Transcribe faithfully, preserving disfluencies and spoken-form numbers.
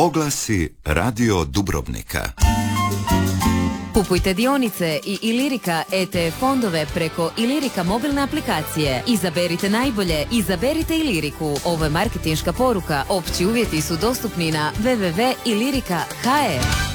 Oglasi Radio Dubrovnika. Kupujte dionice i Ilirika E T F fondove preko Ilirika mobilne aplikacije. Izaberite najbolje, izaberite Iliriku. Ovo je marketinška poruka. Opći uvjeti su dostupni na w w w tačka ilirika tačka h r.